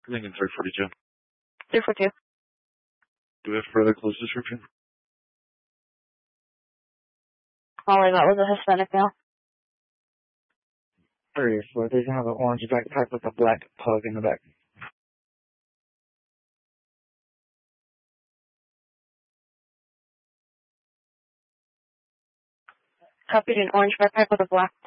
Lincoln 342. 342. Do we have further close description? All I got was a Hispanic male. 34. They have an orange backpack with a black pug in the back. Copied an orange backpack with a black